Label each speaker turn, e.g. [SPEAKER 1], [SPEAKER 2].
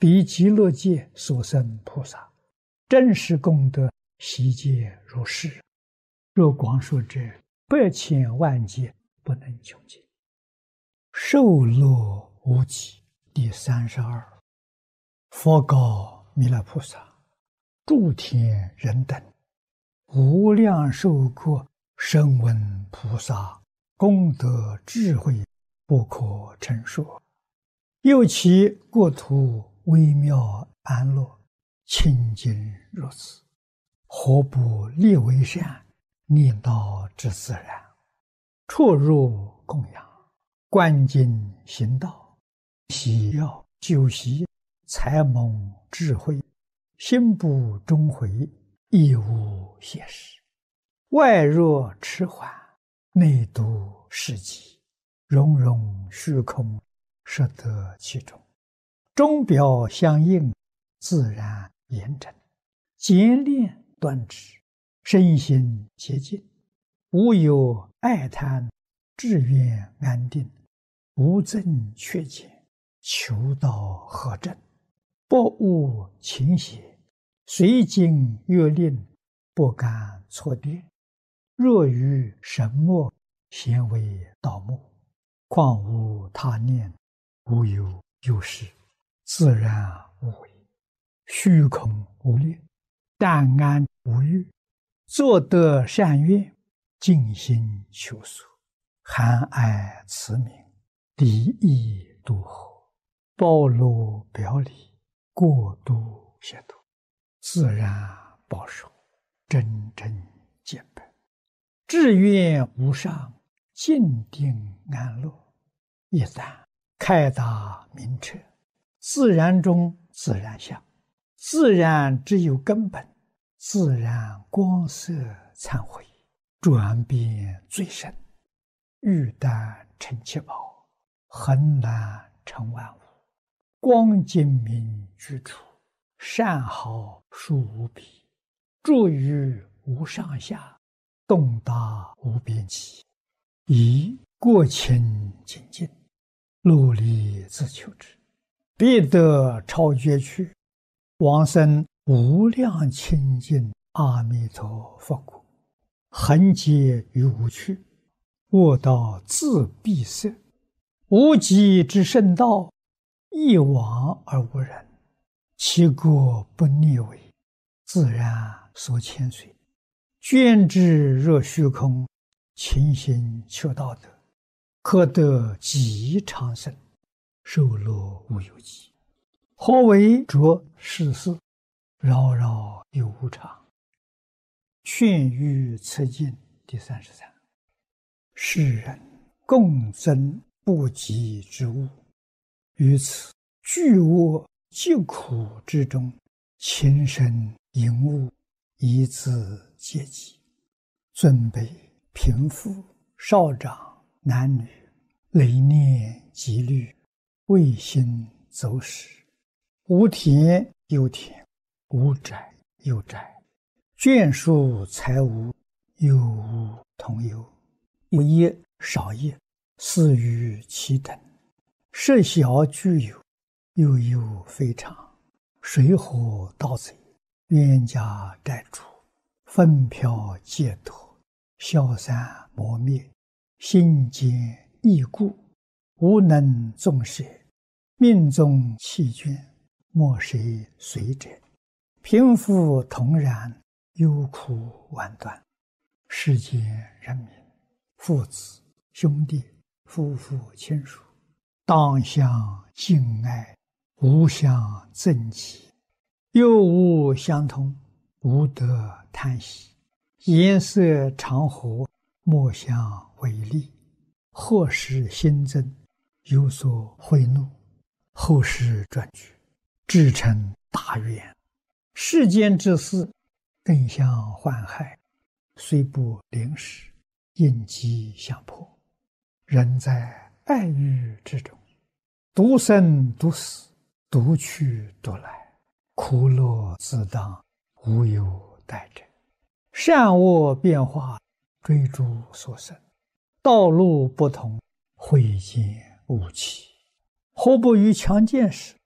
[SPEAKER 1] 彼极乐界所生菩萨，真实功德悉皆如是。若光说者百千万劫，不能穷尽。受乐无极。第32。佛告弥勒菩萨：诸天人等，无量寿国声闻菩萨功德智慧不可称说，又其国土微妙安乐，清净如此，何不立为善，念道之自然，出入供养，观经行道，喜要修习才蒙智慧，心不终回，亦无邪事。外若迟缓，内度世极，融融虚空，摄得其中。钟表相应，自然严整，简练端直，身心洁净，无有爱贪，志愿安定，无增缺减，求道合正，不误情邪，随经阅令，不敢错颠。若于神默，咸为道目，况无他念，无有有事，自然无为，虚空无念，淡安无欲，作得善愿，尽心求索，含爱慈悯，敌意度合，包罗表里，过度协度，自然保守，真正见本，志愿无上，静定安乐。一旦开达明彻，自然中自然相，自然只有根本，自然光色忏悔，转变最深，玉丹成七宝，恒然成万物，光精明居处，善好殊无比，住于无上下，动达无边际，以过清净尽，努力自求之，必得超绝去，往生无量清净阿弥陀佛国，恒劫于无趣，卧道自闭塞，无极之圣道，一往而无人，其国不逆违，自然所牵随，捐之若虚空，勤行求道德，可得极长生，寿乐无有极。何为着世事，扰扰有无常。劝喻此经第33。世人共增不及之物，于此巨恶疾苦之中，情深淫恶，以自阶级，尊卑贫富少长男女，累念积虑，未心走失，无田有田，无宅有宅，眷属财物，有无同有，有业少业，似于其等，设小具有，又有非常，水火盗贼，冤家债主，分飘戒脱，消散磨灭，心坚意固，无能纵舍，命中弃捐，莫谁随者，贫富同然，忧苦万端。世间人民，父子兄弟，夫妇亲属，当相敬爱，无相憎忌，又无相同，无得贪喜，颜色常和，莫相违逆，或使心增，有所悔怒，后世转举，至成大愿。世间之事，更相患害，虽不临时，应机相迫。人在爱欲之中，独生独死，独去独来，苦乐自当，无有待者。善恶变化，追逐所生，道路不同，慧见无期。何不于强见时，